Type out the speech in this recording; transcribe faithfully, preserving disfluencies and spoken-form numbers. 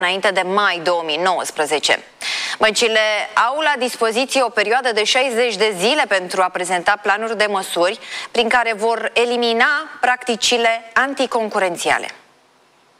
înainte de mai două mii nouăsprezece. Băncile au la dispoziție o perioadă de șaizeci de zile pentru a prezenta planuri de măsuri prin care vor elimina practicile anticoncurențiale.